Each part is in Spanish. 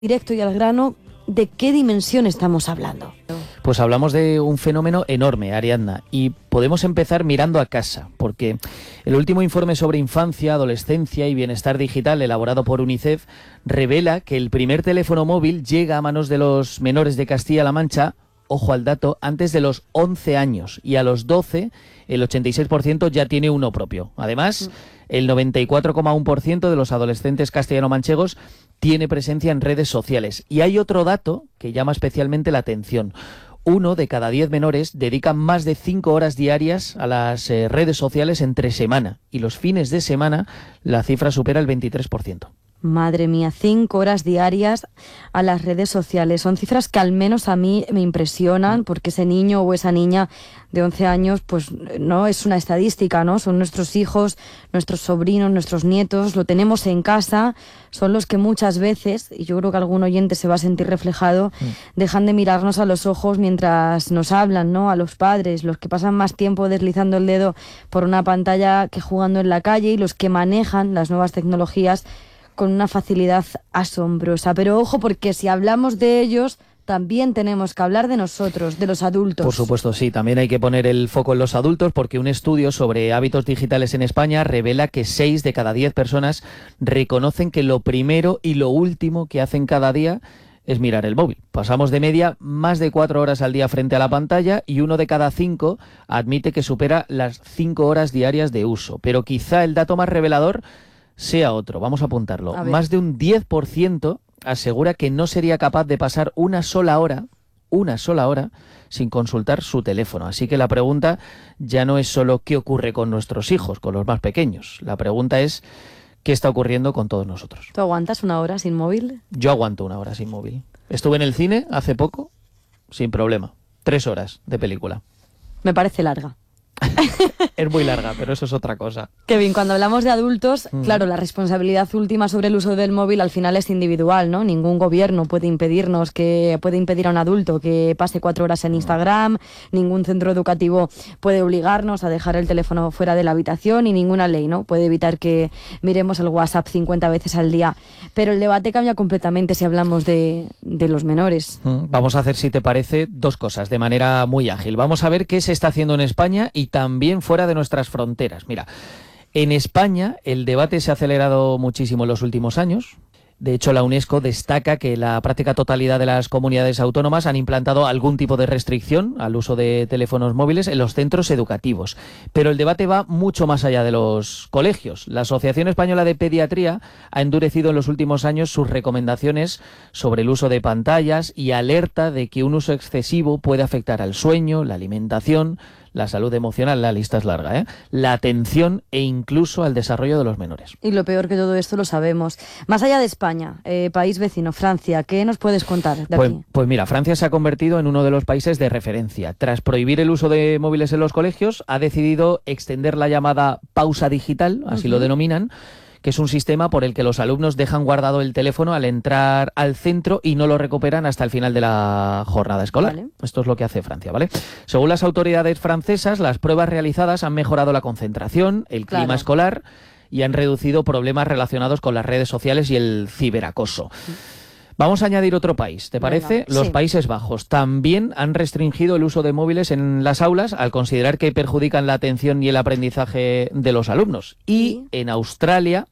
Directo y al grano, ¿de qué dimensión estamos hablando? Pues hablamos de un fenómeno enorme, Ariadna, y podemos empezar mirando a casa, porque el último informe sobre infancia, adolescencia y bienestar digital elaborado por UNICEF revela que el primer teléfono móvil llega a manos de los menores de Castilla-La Mancha, ojo al dato, antes de los 11 años, y a los 12 el 86% ya tiene uno propio. Además, el 94,1% de los adolescentes castellano-manchegos tiene presencia en redes sociales. Y hay otro dato que llama especialmente la atención. 1 de cada 10 menores dedican más de 5 horas diarias a las redes sociales entre semana, y los fines de semana la cifra supera el 23%. Madre mía, 5 horas diarias a las redes sociales. Son cifras que al menos a mí me impresionan, porque ese niño o esa niña de 11 años, pues no es una estadística, ¿no? Son nuestros hijos, nuestros sobrinos, nuestros nietos, lo tenemos en casa, son los que muchas veces, y yo creo que algún oyente se va a sentir reflejado, dejan de mirarnos a los ojos mientras nos hablan, ¿no? A los padres, los que pasan más tiempo deslizando el dedo por una pantalla que jugando en la calle, y los que manejan las nuevas tecnologías con una facilidad asombrosa. Pero ojo, porque si hablamos de ellos, también tenemos que hablar de nosotros, de los adultos. Por supuesto, sí. También hay que poner el foco en los adultos, porque un estudio sobre hábitos digitales en España revela que 6 de cada 10 personas reconocen que lo primero y lo último que hacen cada día es mirar el móvil. Pasamos de media más de 4 horas al día frente a la pantalla, y 1 de cada 5 admite que supera las 5 horas diarias de uso. Pero quizá el dato más revelador sea otro. Vamos a apuntarlo. Más de un 10% asegura que no sería capaz de pasar una sola hora sin consultar su teléfono. Así que la pregunta ya no es solo qué ocurre con nuestros hijos, con los más pequeños. La pregunta es qué está ocurriendo con todos nosotros. ¿Tú aguantas una hora sin móvil? Yo aguanto una hora sin móvil. Estuve en el cine hace poco, sin problema. 3 horas de película. Me parece larga. Es muy larga, pero eso es otra cosa. Kevin, cuando hablamos de adultos, claro, la responsabilidad última sobre el uso del móvil al final es individual, ¿no? Ningún gobierno puede impedir a un adulto que pase 4 horas en Instagram, ningún centro educativo puede obligarnos a dejar el teléfono fuera de la habitación, y ninguna ley, ¿no? Puede evitar que miremos el WhatsApp 50 veces al día. Pero el debate cambia completamente si hablamos de los menores. Vamos a hacer, si te parece, 2 cosas de manera muy ágil. Vamos a ver qué se está haciendo en España y también fuera de nuestras fronteras. Mira, en España el debate se ha acelerado muchísimo en los últimos años. De hecho, la UNESCO destaca que la práctica totalidad de las comunidades autónomas han implantado algún tipo de restricción al uso de teléfonos móviles en los centros educativos. Pero el debate va mucho más allá de los colegios. La Asociación Española de Pediatría ha endurecido en los últimos años sus recomendaciones sobre el uso de pantallas y alerta de que un uso excesivo puede afectar al sueño, la alimentación, la salud emocional, la lista es larga, la atención e incluso al desarrollo de los menores. Y lo peor, que todo esto lo sabemos. Más allá de España, país vecino, Francia, ¿qué nos puedes contar de aquí? Pues mira, Francia se ha convertido en uno de los países de referencia. Tras prohibir el uso de móviles en los colegios, ha decidido extender la llamada pausa digital, así lo denominan, que es un sistema por el que los alumnos dejan guardado el teléfono al entrar al centro y no lo recuperan hasta el final de la jornada escolar. Vale. Esto es lo que hace Francia, ¿vale? Según las autoridades francesas, las pruebas realizadas han mejorado la concentración, el clima escolar, y han reducido problemas relacionados con las redes sociales y el ciberacoso. Vamos a añadir otro país, ¿te parece? Los Países Bajos también han restringido el uso de móviles en las aulas al considerar que perjudican la atención y el aprendizaje de los alumnos. Y en Australia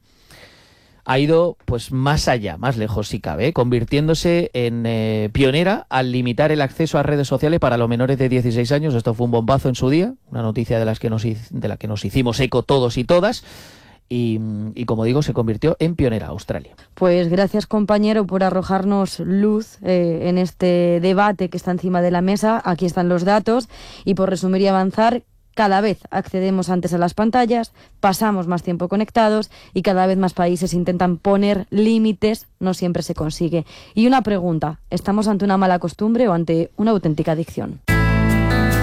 ha ido pues más allá, más lejos si cabe, convirtiéndose en pionera al limitar el acceso a redes sociales para los menores de 16 años. Esto fue un bombazo en su día, una noticia de la que nos hicimos eco todos y todas. Y como digo, se convirtió en pionera Australia. Pues gracias, compañero, por arrojarnos luz en este debate que está encima de la mesa. Aquí están los datos, y por resumir y avanzar, cada vez accedemos antes a las pantallas, pasamos más tiempo conectados, y cada vez más países intentan poner límites. No siempre se consigue. Y una pregunta, ¿estamos ante una mala costumbre o ante una auténtica adicción?